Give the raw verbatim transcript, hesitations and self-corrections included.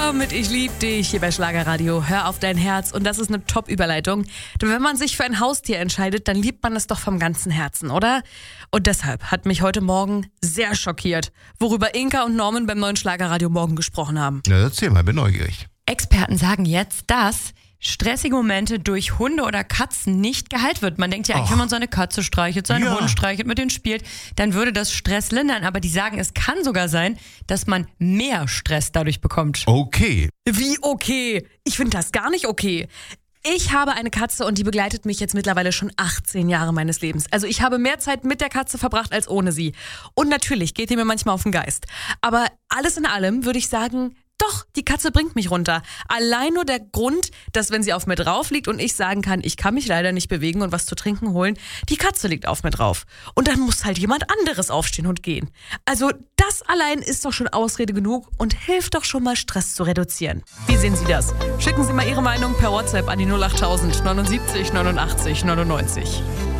Lisa mit Ich lieb dich hier bei Schlagerradio. Hör auf dein Herz. Und das ist eine Top-Überleitung. Denn wenn man sich für ein Haustier entscheidet, dann liebt man es doch vom ganzen Herzen, oder? Und deshalb hat mich heute Morgen sehr schockiert, worüber Inka und Norman beim neuen Schlagerradio Morgen gesprochen haben. Na, erzähl mal, bin neugierig. Experten sagen jetzt, dass stressige Momente durch Hunde oder Katzen nicht geheilt wird. Man denkt ja eigentlich, Och. wenn man seine Katze streichelt, seinen Ja. Hund streichelt, mit denen spielt, dann würde das Stress lindern. Aber die sagen, es kann sogar sein, dass man mehr Stress dadurch bekommt. Okay. Wie okay? Ich finde das gar nicht okay. Ich habe eine Katze und die begleitet mich jetzt mittlerweile schon achtzehn Jahre meines Lebens. Also ich habe mehr Zeit mit der Katze verbracht als ohne sie. Und natürlich geht die mir manchmal auf den Geist. Aber alles in allem würde ich sagen, doch, die Katze bringt mich runter. Allein nur der Grund, dass wenn sie auf mir drauf liegt und ich sagen kann, ich kann mich leider nicht bewegen und was zu trinken holen, die Katze liegt auf mir drauf. Und dann muss halt jemand anderes aufstehen und gehen. Also das allein ist doch schon Ausrede genug und hilft doch schon mal Stress zu reduzieren. Wie sehen Sie das? Schicken Sie mal Ihre Meinung per WhatsApp an die null acht tausend neunundsiebzig neunundachtzig neunundneunzig.